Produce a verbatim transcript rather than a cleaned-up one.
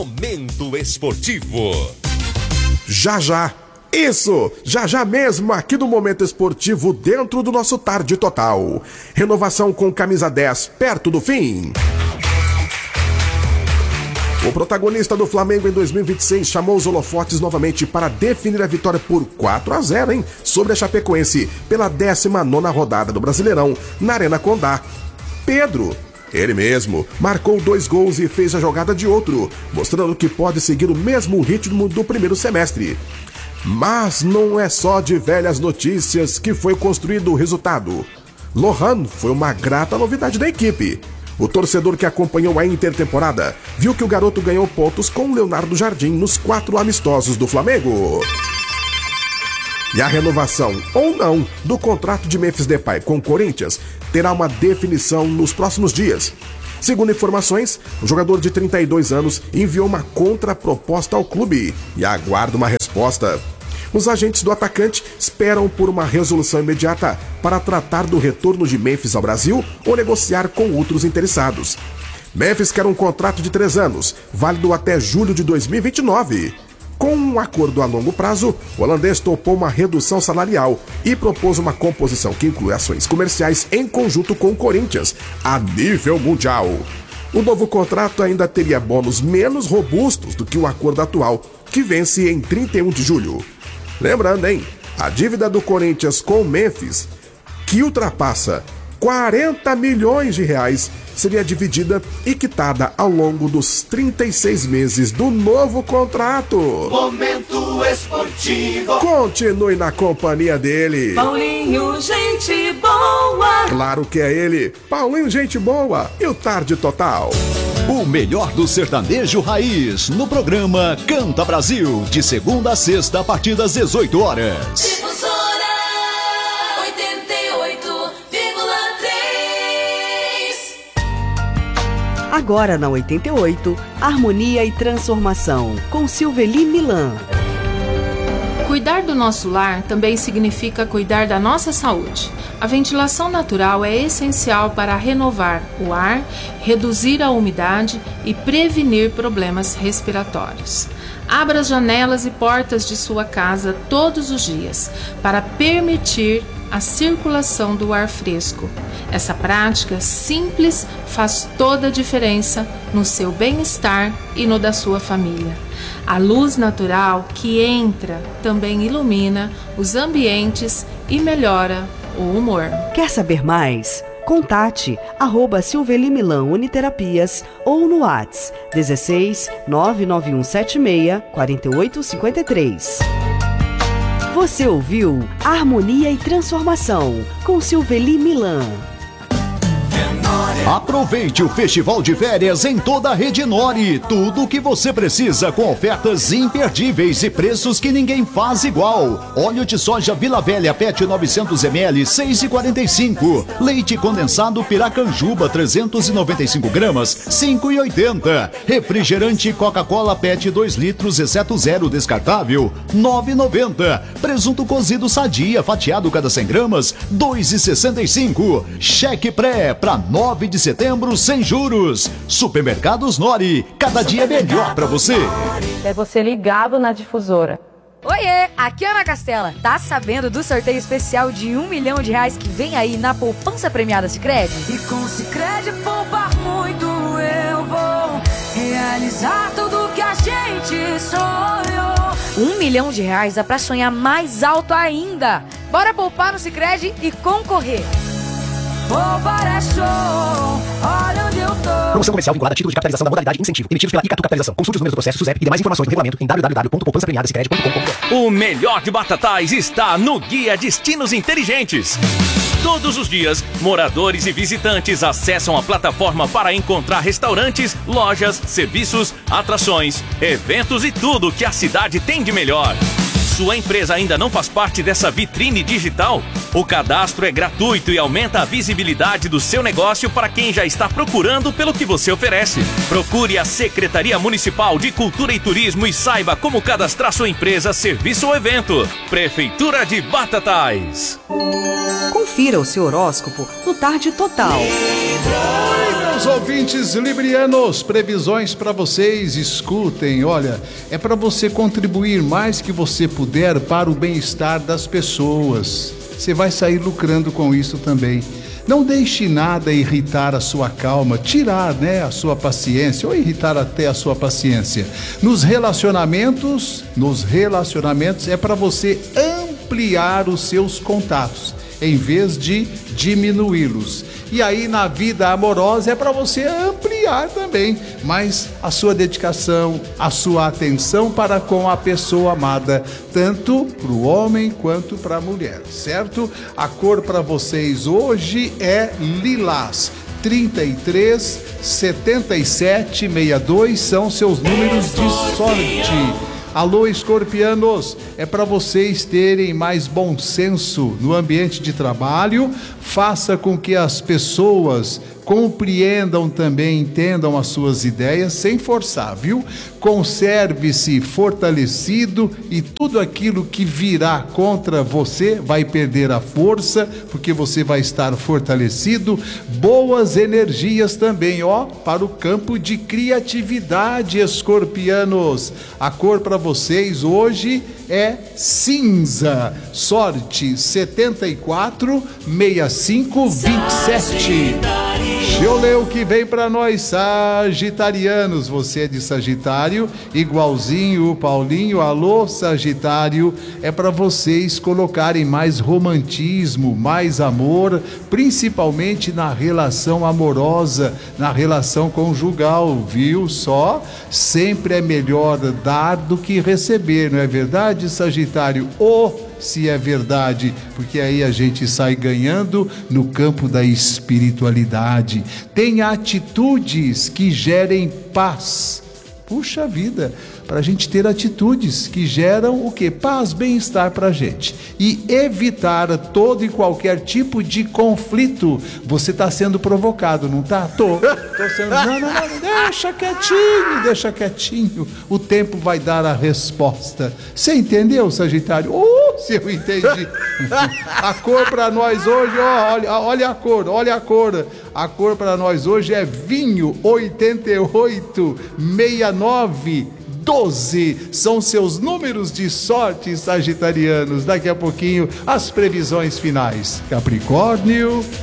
Momento Esportivo. Já já. Isso, já já mesmo aqui no Momento Esportivo dentro do nosso Tarde Total. Renovação com camisa dez perto do fim. O protagonista do Flamengo em dois mil e vinte e seis chamou os holofotes novamente para definir a vitória por quatro a zero, hein, sobre a Chapecoense pela décima nona rodada do Brasileirão na Arena Condá. Pedro, ele mesmo, marcou dois gols e fez a jogada de outro, mostrando que pode seguir o mesmo ritmo do primeiro semestre. Mas não é só de velhas notícias que foi construído o resultado. Lohan foi uma grata novidade da equipe. O torcedor que acompanhou a intertemporada viu que o garoto ganhou pontos com Leonardo Jardim nos quatro amistosos do Flamengo. E a renovação, ou não, do contrato de Memphis Depay com o Corinthians terá uma definição nos próximos dias. Segundo informações, o jogador de trinta e dois anos enviou uma contraproposta ao clube e aguarda uma resposta. Os agentes do atacante esperam por uma resolução imediata para tratar do retorno de Memphis ao Brasil ou negociar com outros interessados. Memphis quer um contrato de três anos, válido até julho de dois mil e vinte e nove. Com um acordo a longo prazo, o holandês topou uma redução salarial e propôs uma composição que inclui ações comerciais em conjunto com o Corinthians, a nível mundial. O novo contrato ainda teria bônus menos robustos do que o acordo atual, que vence em trinta e um de julho. Lembrando, hein, a dívida do Corinthians com o Memphis, que ultrapassa quarenta milhões de reais, seria dividida e quitada ao longo dos trinta e seis meses do novo contrato. Momento Esportivo. Continue na companhia dele. Paulinho, gente boa. Claro que é ele, Paulinho, gente boa, e o Tarde Total. O melhor do sertanejo raiz no programa Canta Brasil, de segunda a sexta a partir das dezoito horas. Difusora oitenta e oito vírgula três. Agora na oitenta e oito, Harmonia e Transformação, com Silveli Milan. Cuidar do nosso lar também significa cuidar da nossa saúde. A ventilação natural é essencial para renovar o ar, reduzir a umidade e prevenir problemas respiratórios. Abra as janelas e portas de sua casa todos os dias para permitir a circulação do ar fresco. Essa prática simples faz toda a diferença no seu bem-estar e no da sua família. A luz natural que entra também ilumina os ambientes e melhora o humor. Quer saber mais? Contate arroba Silveli Milan Uniterapias ou no WhatsApp dezesseis nove nove um sete seis quatro oito cinco três. Você ouviu Harmonia e Transformação com Silveli Milan. Aproveite o festival de férias em toda a rede Nori. Tudo o que você precisa com ofertas imperdíveis e preços que ninguém faz igual. Óleo de soja Vila Velha P E T novecentos mililitros, seis reais e quarenta e cinco centavos. Leite condensado Piracanjuba trezentos e noventa e cinco gramas, cinco reais e oitenta centavos. Refrigerante Coca-Cola P E T dois litros, exceto zero descartável, nove reais e noventa centavos. Presunto cozido Sadia fatiado cada cem gramas, dois reais e sessenta e cinco centavos. Cheque pré para nove de setembro sem juros. Supermercados Nori, cada dia melhor pra você. É você ligado na difusora. Oiê, aqui é Ana Castela. Tá sabendo do sorteio especial de um milhão de reais que vem aí na poupança premiada Sicredi? E com Sicredi poupar muito eu vou realizar tudo que a gente sonhou. Um milhão de reais dá pra sonhar mais alto ainda. Bora poupar no Sicredi e concorrer. Poupar é show, olha onde eu tô. Promoção comercial vinculada a título de capitalização da modalidade incentivo, emitidos pela Icatu Capitalização. Consulte os números do processo SUSEP e demais informações no regulamento em w w w ponto poupança premiada sicredi ponto com ponto b r. O melhor de Batatais está no Guia Destinos Inteligentes. Todos os dias, moradores e visitantes acessam a plataforma para encontrar restaurantes, lojas, serviços, atrações, eventos e tudo que a cidade tem de melhor. Sua empresa ainda não faz parte dessa vitrine digital? O cadastro é gratuito e aumenta a visibilidade do seu negócio para quem já está procurando pelo que você oferece. Procure a Secretaria Municipal de Cultura e Turismo e saiba como cadastrar sua empresa, serviço ou evento. Prefeitura de Batatais. Confira o seu horóscopo no Tarde Total. Meus ouvintes librianos, previsões para vocês, escutem, olha, é para você contribuir mais que você puder para o bem-estar das pessoas. Você vai sair lucrando com isso também. Não deixe nada irritar a sua calma, tirar, né, a sua paciência ou irritar até a sua paciência. Nos relacionamentos, nos relacionamentos é para você ampliar os seus contatos, em vez de diminuí-los. E aí na vida amorosa é para você ampliar também, mas a sua dedicação, a sua atenção para com a pessoa amada, tanto para o homem quanto para a mulher, certo? A cor para vocês hoje é lilás. trinta e três, setenta e sete, sessenta e dois são seus números de sorte. Alô, escorpianos, é para vocês terem mais bom senso no ambiente de trabalho. Faça com que as pessoas compreendam também, entendam as suas ideias, sem forçar, viu? Conserve-se fortalecido e tudo aquilo que virá contra você vai perder a força, porque você vai estar fortalecido. Boas energias também, ó, para o campo de criatividade, escorpianos. A cor para vocês hoje é cinza. Sorte setenta e quatro, sessenta e cinco, vinte e sete. Deixa eu ler o que vem para nós, sagitarianos. Você é de Sagitário, igualzinho o Paulinho. Alô, Sagitário, é para vocês colocarem mais romantismo, mais amor, principalmente na relação amorosa, na relação conjugal, viu? Só sempre é melhor dar do que receber, não é verdade, Sagitário? Ou se é verdade, porque aí a gente sai ganhando no campo da espiritualidade. Tenha atitudes que gerem paz. Puxa vida, para a gente ter atitudes que geram o quê? Paz, bem-estar para a gente. E evitar todo e qualquer tipo de conflito. Você está sendo provocado, não está? Tô. Tô sendo... Não, não, não, deixa quietinho, deixa quietinho. O tempo vai dar a resposta. Você entendeu, Sagitário? Uh, se eu entendi. A cor para nós hoje, ó, olha, olha a cor, olha a cor. A cor para nós hoje é vinho, oitenta e oito, sessenta e nove, doze. São seus números de sorte, sagitarianos. Daqui a pouquinho, as previsões finais. Capricórnio.